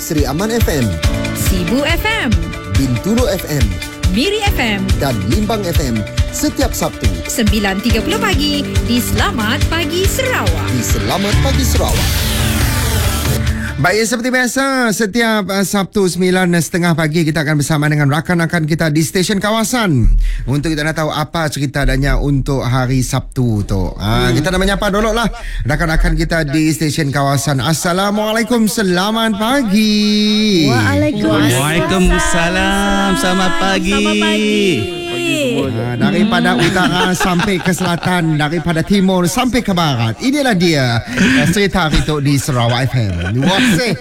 Sri Aman FM, Sibu FM, Bintulu FM Miri FM dan Limbang FM setiap Sabtu 9.30 pagi di Selamat Pagi Sarawak. di Selamat Pagi Sarawak. Baik, seperti biasa, setiap Sabtu 9.30 pagi kita akan bersama dengan rakan-rakan kita di stesen kawasan untuk kita nak tahu apa cerita adanya untuk hari Sabtu tu. Kita nak menyapa dulu lah rakan-rakan kita di stesen kawasan. Assalamualaikum, selamat pagi. Waalaikumsalam. Selamat pagi. Daripada utara sampai ke selatan, daripada timur sampai ke barat. Inilah dia cerita hari tu di Sarawak FM. Luar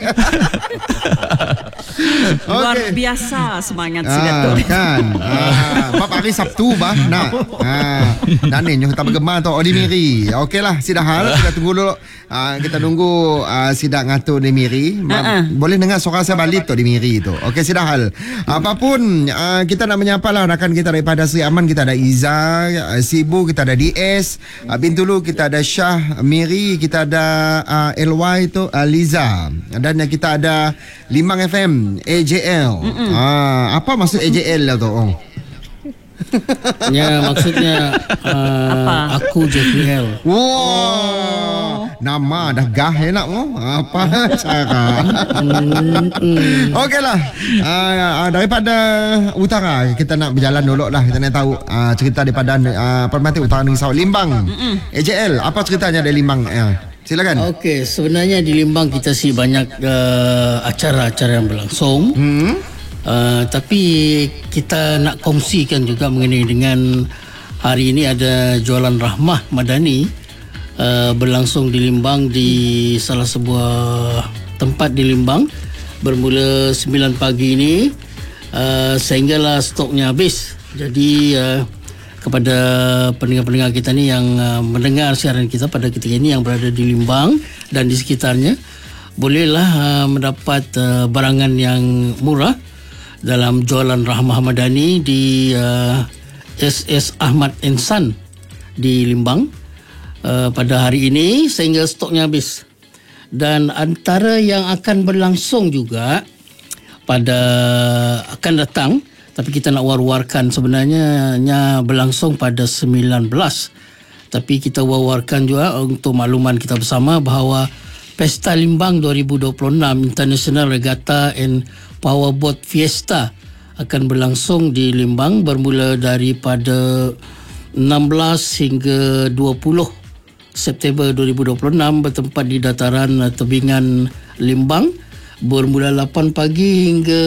Luar biasa semangat si Datuk. Kan. Bapak hari Sabtu bah nak. Dan ni kita bergema tu di Miri. Okeylah, sidahal kita tunggu dulu. Kita tunggu sidak ngatur di Miri. Boleh dengar suara saya balik tu di Miri tu. Okey, sidahal. Apapun kita nak menyapa lah rakan kita daripada Sri Aman. Kita ada Iza, Sibu, kita ada DS, Bintulu kita ada Syah, Miri kita ada LY tu, Liza, dan kita ada Limbang FM, AJL. Apa maksud AJL lah tu? Ya, maksudnya aku JPL. Wow, nama dah gah enak mo. Apa cara? Okeylah. Daripada utara kita nak berjalan dulu lah. Kita nak tahu cerita daripada Permati Utara Negeri Sarawak, Limbang. AJL, apa ceritanya dari Limbang? Silakan. Okey, sebenarnya di Limbang kita sih banyak acara-acara yang berlangsung. Tapi kita nak kongsikan juga mengenai dengan hari ini ada jualan Rahmah Madani berlangsung di Limbang di salah sebuah tempat di Limbang bermula 9 pagi ini sehinggalah stoknya habis. Jadi kepada pendengar-pendengar kita ni yang mendengar siaran kita pada ketika ini yang berada di Limbang dan di sekitarnya, bolehlah mendapat barangan yang murah dalam jualan Rahmah Madani di SS Ahmad Son di Limbang pada hari ini sehingga stoknya habis. Dan antara yang akan berlangsung juga pada akan datang, tapi kita nak war-warkan, sebenarnya berlangsung pada 19, tapi kita war-warkan juga untuk makluman kita bersama bahawa Pesta Limbang 2026 International Regatta and Powerboat Fiesta akan berlangsung di Limbang bermula daripada 16 hingga 20 September 2026 bertempat di dataran tebingan Limbang bermula 8 pagi hingga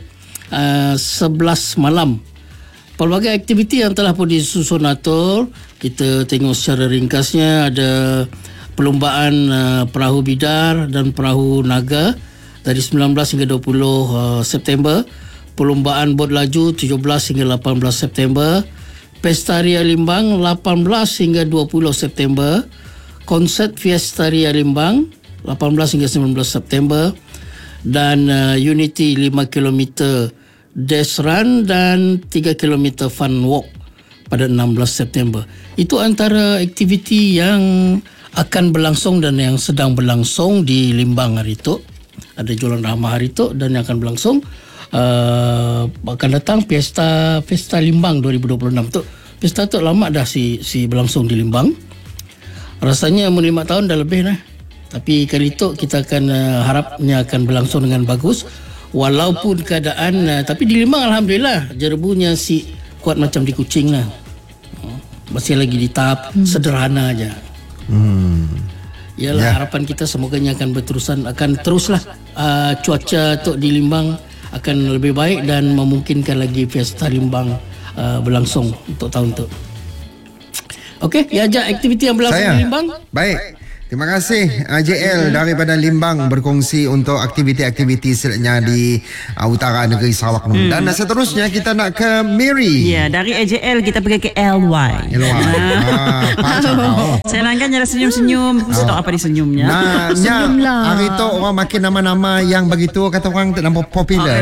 11 malam. Pelbagai aktiviti yang telah pun disusun atur, kita tengok secara ringkasnya ada perlombaan perahu bidar dan perahu naga dari 19 hingga 20 September, perlombaan bot laju 17 hingga 18 September, Pesta Ria Limbang 18 hingga 20 September, konsert Fiesta Ria Limbang 18 hingga 19 September, dan Unity 5 km Dash Run dan 3 km Fun Walk pada 16 September. Itu antara aktiviti yang akan berlangsung dan yang sedang berlangsung di Limbang hari itu. Ada jualan Rahmah hari itu dan yang akan berlangsung akan datang Pesta Limbang 2026 tu. Pesta tu lama dah si berlangsung di Limbang. Rasanya 5 tahun dah lebih dah. Tapi kali itu kita akan harapnya akan berlangsung dengan bagus. Walaupun keadaan tapi di Limbang alhamdulillah jerebunya si kuat macam di Kuching lah. Masih lagi di tahap sederhana aja. Yalah, harapan kita semoganya akan teruslah cuaca tu di Limbang akan lebih baik dan memungkinkan lagi Fiesta Limbang berlangsung untuk tahun tu. Okey, ajak aktiviti yang berlangsung di Limbang. Baik. Terima kasih JL daripada Limbang berkongsi untuk aktiviti-aktiviti selanjutnya di utara negeri Sarawak. Dan seterusnya kita nak ke Miri. Ya, dari AJL kita pergi ke LY. Saya langgan ada senyum-senyum. Mesti tahu apa dia senyumnya. Hari tu orang makin nama-nama yang begitu kata orang nama popular.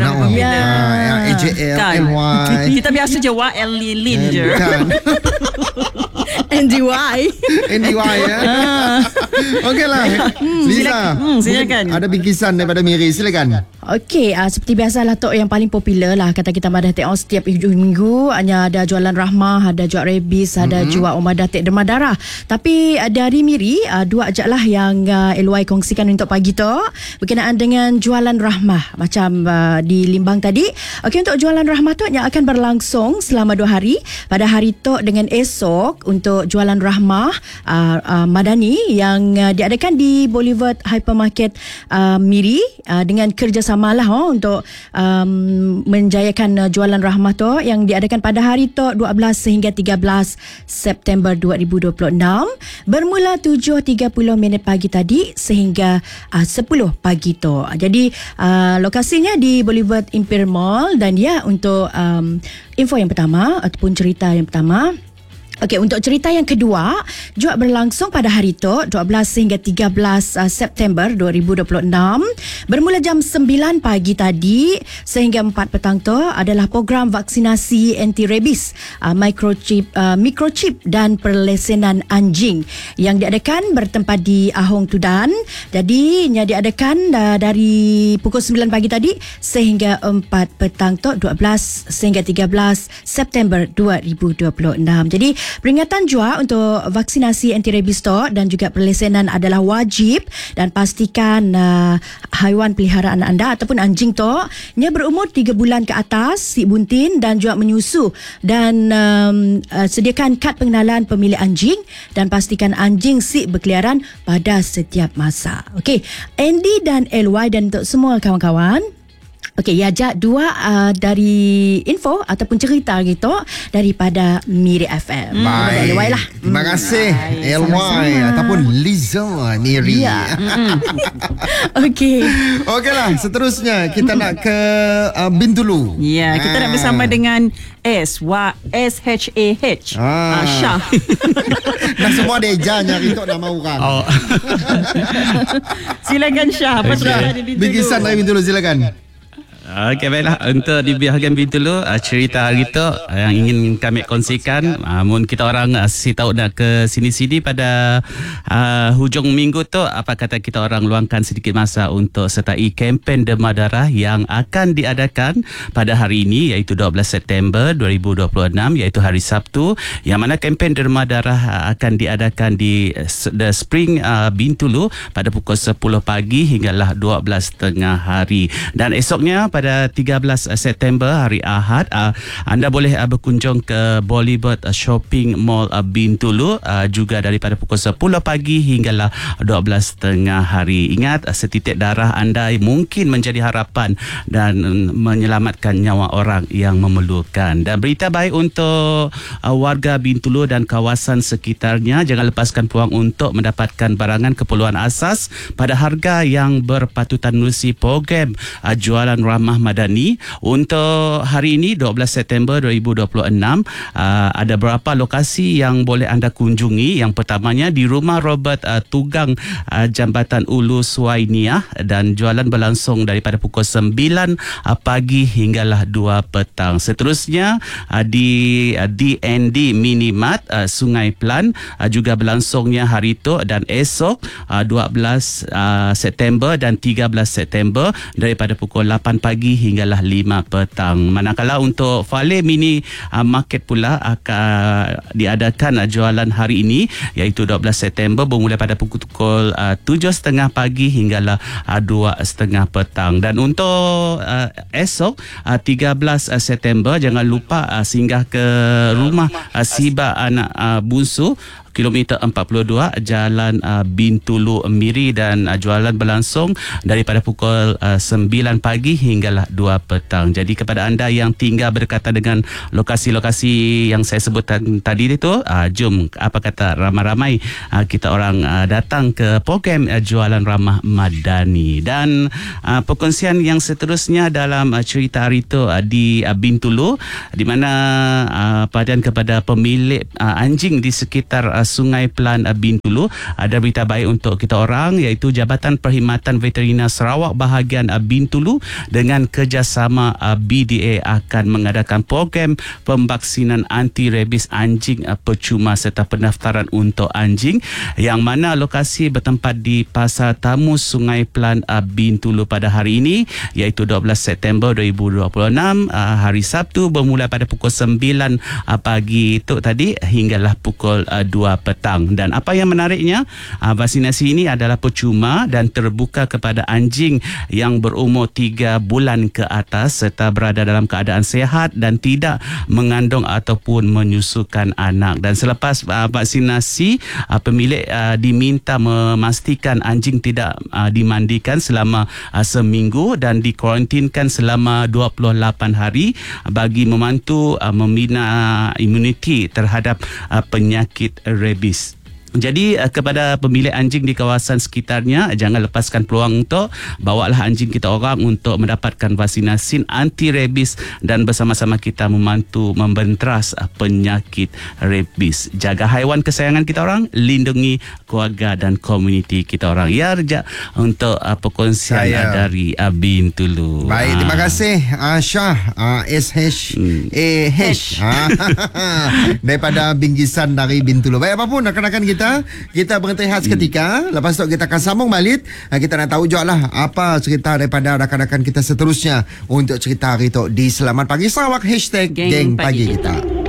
AJL, LY. Kita biasa je YL Lin je. NDY. NDY ya. Okeylah. Lisa. Silakan. Ada bingkisan daripada Miri, silakan. Okey, seperti biasalah Tok, yang paling popular lah kata kita Madah tengok setiap hujung minggu hanya ada jualan rahmah, ada jual rebis, ada jual umat datik derma darah. Tapi dari Miri, dua ajak lah yang LY kongsikan untuk pagi tu berkenaan dengan jualan rahmah macam di Limbang tadi. Okey, untuk jualan rahmah tu yang akan berlangsung selama 2 hari, pada hari tu dengan esok untuk jualan rahmah Madani yang diadakan di Boulevard Hypermarket Miri dengan kerjasama lah untuk menjayakan jualan rahmah tu yang diadakan pada hari tu 12 sehingga 13 September 2026 bermula 7.30 pagi tadi sehingga 10 pagi tu. Jadi lokasinya di Boulevard Imperial Mall. Dan ya, untuk info yang pertama ataupun cerita yang pertama, okey, untuk cerita yang kedua, juga berlangsung pada hari itu 12 hingga 13 September 2026 bermula jam 9 pagi tadi sehingga 4 petang tu adalah program vaksinasi anti-rabies, microchip dan perlesenan anjing yang diadakan bertempat di Ahong Tudan. Jadi yang diadakan dari pukul 9 pagi tadi sehingga 4 petang tu 12 sehingga 13 September 2026. Jadi peringatan jua untuk vaksinasi anti-rabies dan juga perlesenan adalah wajib, dan pastikan haiwan peliharaan anda ataupun anjing nya berumur 3 bulan ke atas, si buntin dan juga menyusu, dan sediakan kad pengenalan pemilik anjing dan pastikan anjing si berkeliaran pada setiap masa. Okey, Andy dan LY dan untuk semua kawan-kawan. Okey, ya, dua dari info ataupun cerita gitu daripada Miri FM. Baik. LY lah. Terima kasih LY ataupun Liza Miri. Ya. Okey. Okeylah, seterusnya kita nak ke Bintulu. Ya, kita nak bersama dengan SHAH. Syah. Dah semua deja nyari tok nama orang. Silakan Syah. Apa cerita di Bintulu? Bingkisan dari Bintulu, silakan. Okey, baiklah. Untuk di bahagian Bintulu, cerita hari tu yang ingin kami kongsikan, mun kita orang si tahu nak ke sini-sini pada hujung minggu tu, apa kata kita orang luangkan sedikit masa untuk sertai kempen derma darah yang akan diadakan pada hari ini, iaitu 12 September 2026, iaitu hari Sabtu, yang mana kempen derma darah akan diadakan di The Spring Bintulu pada pukul 10 pagi hinggalah 12.30 hari. Dan esoknya pada 13 September hari Ahad, anda boleh berkunjung ke Boulevard Shopping Mall Bintulu juga daripada pukul 10 pagi hinggalah 12.30 hari. Ingat, setitik darah anda mungkin menjadi harapan dan menyelamatkan nyawa orang yang memerlukan. Dan berita baik untuk warga Bintulu dan kawasan sekitarnya, jangan lepaskan peluang untuk mendapatkan barangan keperluan asas pada harga yang berpatutan menerusi program jualan ramah Madani. Untuk hari ini 12 September 2026, ada beberapa lokasi yang boleh anda kunjungi. Yang pertamanya di Rumah Robert Tugang, Jambatan Ulu Suainiah, dan jualan berlangsung daripada pukul 9 pagi hinggalah 2 petang. Seterusnya di DND Minimart Sungai Pelan juga berlangsungnya hari itu dan esok 12 September dan 13 September daripada pukul 8 pagi hinggalah 5 petang. Manakala untuk Fale Mini Market pula akan diadakan jualan hari ini, iaitu 12 September bermula pada pukul 7.30 pagi hinggalah 2.30 petang. Dan untuk esok 13 September, jangan lupa singgah ke rumah Siba Anak Bungsu, kilometer 42 Jalan Bintulu Miri, dan jualan berlangsung daripada pukul 9 pagi hinggalah 2 petang. Jadi kepada anda yang tinggal berdekatan dengan lokasi-lokasi yang saya sebutkan tadi itu, jom apa kata ramai-ramai kita orang datang ke program jualan ramah Madani. Dan perkongsian yang seterusnya dalam cerita hari itu di Bintulu, di mana padan kepada pemilik anjing di sekitar Sungai Pelan Bintulu. Ada berita baik untuk kita orang, iaitu Jabatan Perkhidmatan Veterina Sarawak bahagian Bintulu dengan kerjasama BDA akan mengadakan program pemvaksinan anti-rabies anjing percuma serta pendaftaran untuk anjing, yang mana lokasi bertempat di Pasar Tamu Sungai Pelan Bintulu pada hari ini, iaitu 12 September 2026, hari Sabtu, bermula pada pukul 9 pagi itu tadi hinggalah pukul 2 petang. Dan apa yang menariknya, vaksinasi ini adalah percuma dan terbuka kepada anjing yang berumur 3 bulan ke atas serta berada dalam keadaan sihat dan tidak mengandung ataupun menyusukan anak. Dan selepas vaksinasi, pemilik diminta memastikan anjing tidak dimandikan selama seminggu dan dikuarantinkan selama 28 hari bagi membantu membina imuniti terhadap penyakit rabies. Jadi kepada pemilik anjing di kawasan sekitarnya, jangan lepaskan peluang untuk bawalah anjing kita orang untuk mendapatkan vaksinasi anti-rabies dan bersama-sama kita membantu membenteras penyakit rabies. Jaga haiwan kesayangan kita orang, lindungi keluarga dan komuniti kita orang. Ya, Rejak, untuk perkongsian dari Bintulu. Baik, terima kasih Syah SHAH daripada Bingkisan dari Bintulu. Baik, apapun rakan-rakan kita berhenti seketika. Lepas tu kita akan sambung balik. Kita nak tahu juga lah apa cerita daripada rakan-rakan kita seterusnya untuk cerita hari tu di Selamat Pagi Sarawak #Geng Pagi Kita.